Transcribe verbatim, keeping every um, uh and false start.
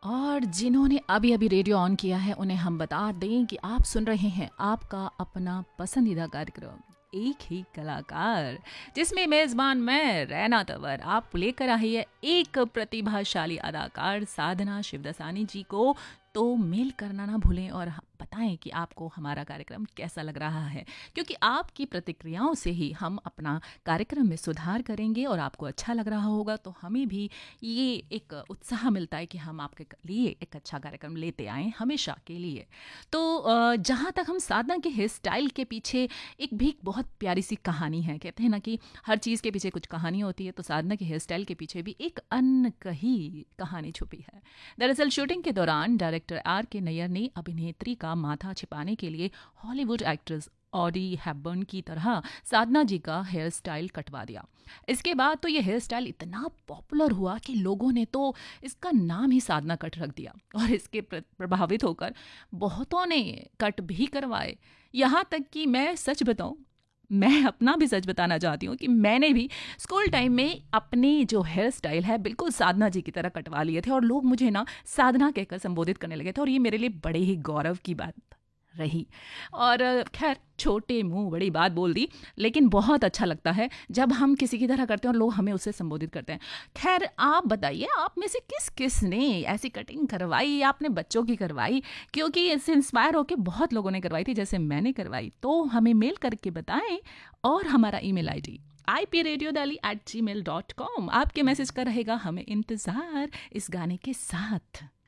और जिन्होंने अभी अभी रेडियो ऑन किया है उन्हें हम बता दें कि आप सुन रहे हैं आपका अपना पसंदीदा कार्यक्रम एक ही कलाकार, जिसमें मेज़बान मैं रैना तंवर आप लेकर आई है एक प्रतिभाशाली अदाकार साधना शिवदसानी जी को। तो मेल करना ना भूलें और बताएं कि आपको हमारा कार्यक्रम कैसा लग रहा है, क्योंकि आपकी प्रतिक्रियाओं से ही हम अपना कार्यक्रम में सुधार करेंगे और आपको अच्छा लग रहा होगा तो हमें भी ये एक उत्साह मिलता है कि हम आपके लिए एक अच्छा कार्यक्रम लेते आएँ हमेशा के लिए। तो जहाँ तक हम साधना के हेयर स्टाइल के पीछे एक भी बहुत प्यारी सी कहानी है, कहते हैं ना कि हर चीज़ के पीछे कुछ कहानी होती है, तो साधना के हेयर स्टाइल के पीछे भी एक अनकही कहानी छुपी है। दरअसल शूटिंग के दौरान डायरेक्टर आर के नैयर ने अभिनेत्री का माथा छिपाने के लिए हॉलीवुड एक्ट्रेस ऑडी हेपबर्न की तरह साधना जी का हेयर स्टाइल कटवा दिया। इसके बाद तो ये हेयर स्टाइल इतना पॉपुलर हुआ कि लोगों ने तो इसका नाम ही साधना कट रख दिया और इसके प्रभावित होकर बहुतों ने कट भी करवाए। यहाँ तक कि मैं सच बताऊं, मैं अपना भी सच बताना चाहती हूँ कि मैंने भी स्कूल टाइम में अपने जो हेयर स्टाइल है बिल्कुल साधना जी की तरह कटवा लिए थे और लोग मुझे ना साधना कहकर संबोधित करने लगे थे और ये मेरे लिए बड़े ही गौरव की बात रही। और खैर छोटे मुंह बड़ी बात बोल दी, लेकिन बहुत अच्छा लगता है जब हम किसी की तरह करते हैं और लोग हमें उससे संबोधित करते हैं। खैर आप बताइए, आप में से किस किस ने ऐसी कटिंग करवाई या अपने बच्चों की करवाई, क्योंकि इससे इंस्पायर होकर बहुत लोगों ने करवाई थी जैसे मैंने करवाई। तो हमें मेल करके बताएं और हमारा email ID I P radio Delhi eight ji mail dot com. आपके मैसेज का रहेगा हमें इंतज़ार इस गाने के साथ।